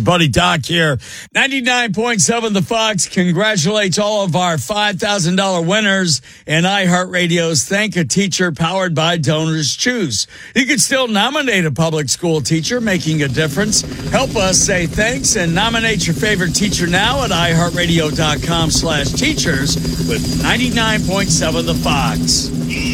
your buddy Doc here. 99.7 The Fox congratulates all of our $5,000 winners in iHeartRadio's Thank a Teacher powered by Donors Choose. You can still nominate a public school teacher making a difference. Help us say thanks and nominate your favorite teacher now at iHeartRadio.com/teachers with 99.7 The Fox.